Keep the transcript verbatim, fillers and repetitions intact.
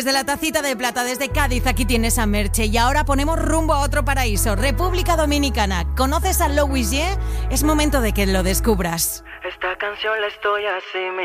Desde la tacita de plata, desde Cádiz, aquí tienes a Merche. Y ahora ponemos rumbo a otro paraíso, República Dominicana. ¿Conoces a Louis J? Es momento de que lo descubras. Esta canción la estoy así.